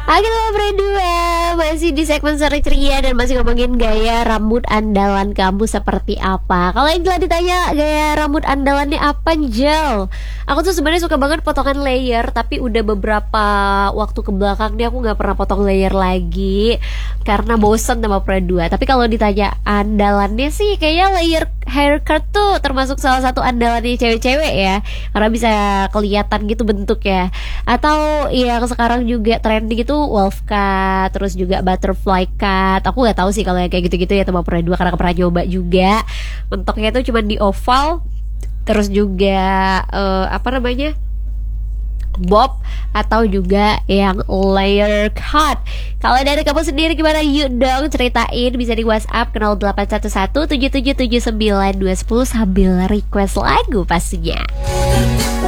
Oke teman berdua, masih di segmen Sore Ceria dan masih ngomongin gaya rambut andalan kamu seperti apa. Kalau yang telah ditanya gaya rambut andalannya apa, Angel? Aku tuh sebenarnya suka banget potongan layer, tapi udah beberapa waktu ke belakang nih aku nggak pernah potong layer lagi karena bosen sama Pradua. Tapi kalau ditanya andalannya sih kayaknya layer haircut tuh termasuk salah satu andalannya cewek-cewek ya, karena bisa kelihatan gitu bentuknya. Atau yang sekarang juga trending itu wolf cut, terus juga butterfly cut. Aku nggak tahu sih kalau yang kayak gitu-gitu ya teman Pradua, karena pernah coba juga. Bentuknya itu cuma di oval, terus juga apa namanya, bob, atau juga yang layer cut. Kalau dari kamu sendiri gimana? Yuk dong ceritain, bisa di WhatsApp ke 0811 7779 210 sambil request lagu pastinya.